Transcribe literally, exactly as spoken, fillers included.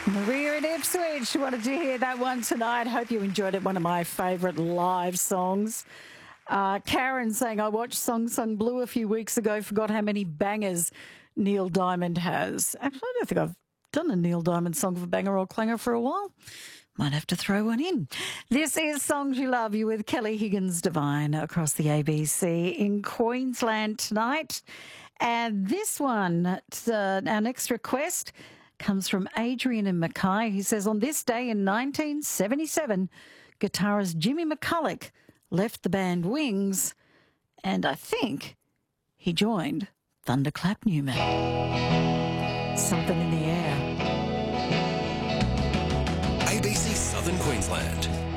Maria in Ipswich, what did you hear that one tonight? Hope you enjoyed it. One of my favourite live songs. Uh, Karen saying, I watched Song Sung Blue a few weeks ago, forgot how many bangers Neil Diamond has. Actually, I don't think I've done a Neil Diamond song for banger or clanger for a while. Might have to throw one in. This is Songs You Love You with Kelly Higgins Devine across the A B C in Queensland tonight. And this one, uh, our next request comes from Adrian and Mackay. He says, on this day in nineteen seventy-seven, guitarist Jimmy McCulloch left the band Wings, and I think he joined Thunderclap Newman. Something in the air. A B C Southern Queensland.